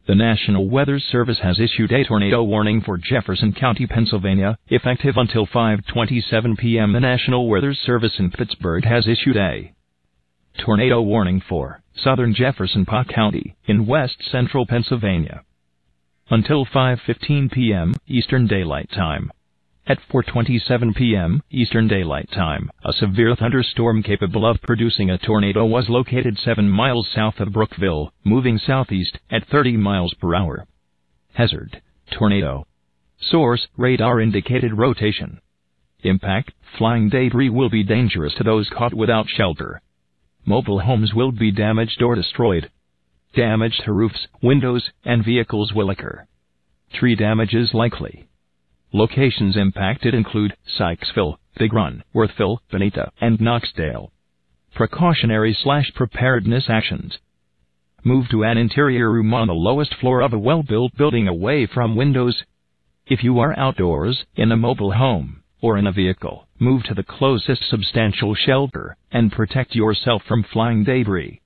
The National Weather Service has issued a tornado warning for Jefferson County, Pennsylvania, effective until 5:27 p.m. The National Weather Service in Pittsburgh has issued a tornado warning for southern Jefferson County in west central Pennsylvania until 5:15 p.m. Eastern Daylight Time. At 4:27 p.m. Eastern Daylight Time, a severe thunderstorm capable of producing a tornado was located 7 miles south of Brookville, moving southeast at 30 miles per hour. Hazard: tornado. Source: radar indicated rotation. Impact: flying debris will be dangerous to those caught without shelter. Mobile homes will be damaged or destroyed. Damage to roofs, windows, and vehicles will occur. Tree damage is likely. Locations impacted include Sykesville, Big Run, Worthville, Benita, and Knoxdale. Precautionary/preparedness actions. Move to an interior room on the lowest floor of a well-built building away from windows. If you are outdoors, in a mobile home, or in a vehicle, move to the closest substantial shelter and protect yourself from flying debris.